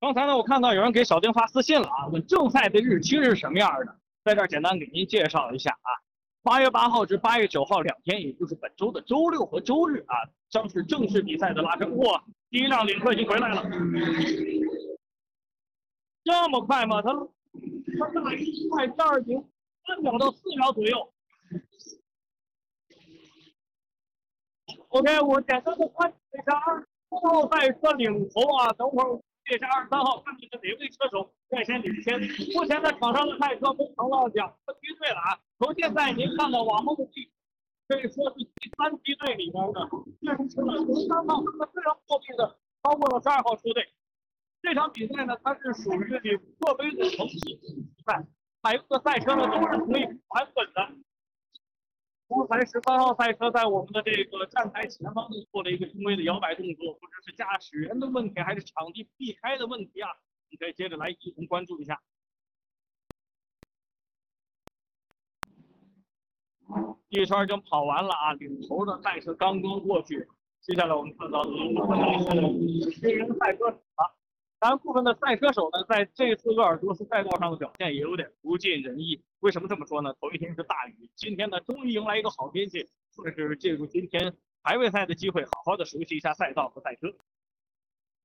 刚才呢，我看到有人给小丁发私信了啊，问正赛的日期是什么样的，在这儿简单给您介绍一下啊。8月8号至8月9号2天，也就是本周的周六和周日啊，将是正式比赛的拉升。哇，第一辆领克已经回来了，这么快吗？他大于快第二名3秒到4秒左右。OK，我简单的观察一下2号赛车领头啊，等会儿列下23号，看看是哪位车手率先领先。目前在场上的赛车分成了2个梯队了啊。从现在您看到网红的技术，可以说是第3梯队里面的这支车13号非常破壁的超过了12号车队。这场比赛呢，它是属于领克杯的城市比赛，采用的赛车呢都是同一版本的。刚才13号赛车在我们的这个站台前方做了一个轻微的摇摆动作，不知是驾驶员的问题还是场地避开的问题啊？你可以接着来一同关注一下。一圈已经跑完了啊，领头的赛车刚刚过去。接下来我们看到的是新人赛车手了。当然，部分的赛车手呢，在这次鄂尔多斯赛道上的表现也有点不尽人意。为什么这么说呢？头一天是大雨，今天呢终于迎来一个好天气，算是借助今天排位赛的机会，好好的熟悉一下赛道和赛车。